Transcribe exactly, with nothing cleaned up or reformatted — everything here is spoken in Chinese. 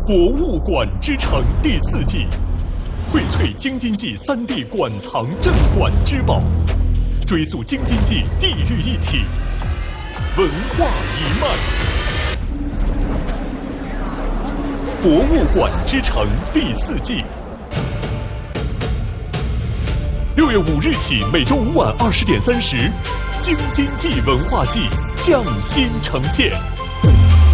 博物馆之城第四季，荟萃京津冀三地馆藏镇馆之宝，追溯京津冀地域一体文化一脉。博物馆之城第四季，六月五日起，每周五晚二十点三十，京津冀文化季匠心呈现。